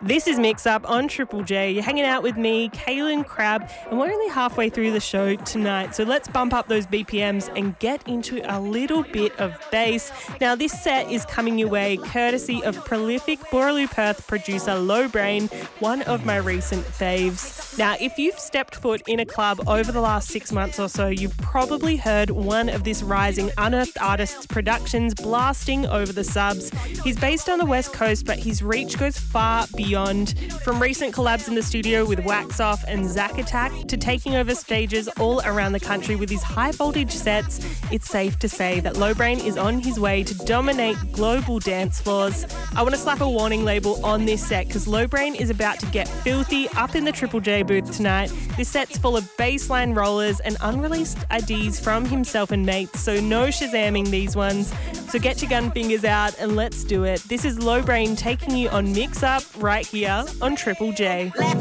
This is Mix Up on Triple J. You're hanging out with me, Kaylin Crabb, and we're only halfway through the show tonight. So let's bump up those BPMs and get into a little bit of bass. Now, this set is coming your way courtesy of prolific Boorloo Perth producer Lowbrain, one of my recent faves. Now, if you've stepped foot in a club over the last 6 months or so, you've probably heard one of this rising unearthed artist's productions blasting over the subs. He's based on the West Coast, but his reach goes far beyond. From recent collabs in the studio with Wax Off and Zack Attack to taking over stages all around the country with his high voltage sets, it's safe to say that Lowbrain is on his way to dominate global dance floors. I want to slap a warning label on this set because Lowbrain is about to get filthy up in the Triple J booth tonight. This set's full of baseline rollers and unreleased IDs from himself and mates, so no shazamming these ones. So get your gun fingers out and let's do it. This is Lowbrain taking you on Mix Up right here on Triple J.